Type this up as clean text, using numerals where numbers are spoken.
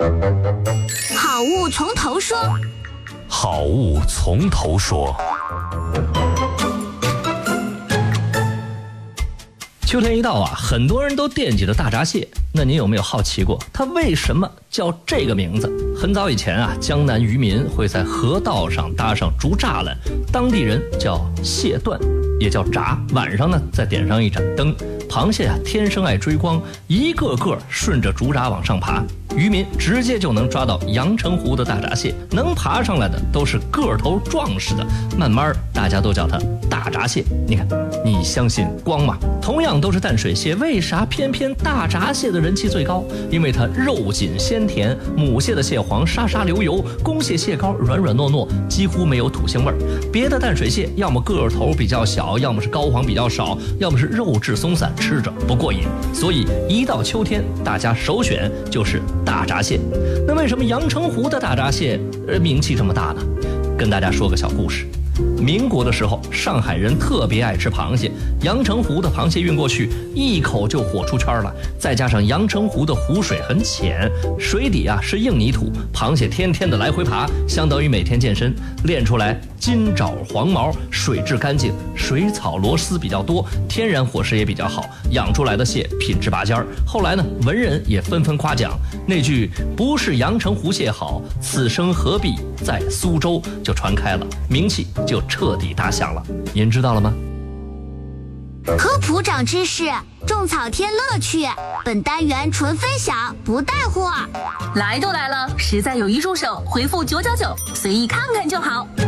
好物从头说。 好物从头说。秋天一到啊，很多人都惦记着大闸蟹。那您有没有好奇过，它为什么叫这个名字？很早以前啊，江南渔民会在河道上搭上竹栅栏，当地人叫蟹段，也叫闸。晚上呢，再点上一盏灯。螃蟹啊，天生爱追光，一个个顺着竹闸往上爬。渔民直接就能抓到阳澄湖的大闸蟹，能爬上来的都是个头壮实的，慢慢大家都叫它大闸蟹。你看，你相信光吗？同样都是淡水蟹，为啥偏偏大闸蟹的人气最高？因为它肉紧鲜甜，母蟹的蟹黄沙沙流油，公蟹蟹膏软软糯糯，几乎没有土腥味儿。别的淡水蟹要么个头比较小，要么是膏黄比较少，要么是肉质松散，吃着不过瘾。所以一到秋天，大家首选就是大闸蟹。那为什么阳澄湖的大闸蟹名气这么大呢？跟大家说个小故事。民国的时候，上海人特别爱吃螃蟹，阳澄湖的螃蟹运过去，一口就火出圈了。再加上阳澄湖的湖水很浅，水底啊是硬泥土，螃蟹天天的来回爬，相当于每天健身，练出来金爪黄毛，水质干净，水草螺丝比较多，天然伙食也比较好，养出来的蟹品质拔尖儿。后来呢，文人也纷纷夸奖，那句不是阳澄湖蟹好，此生何必在苏州就传开了，名气就彻底打响了。您知道了吗？ 科普长知识，种草添乐趣。本单元纯分享，不带货。 来都来了，实在有一助手，回复999，随意看看就好。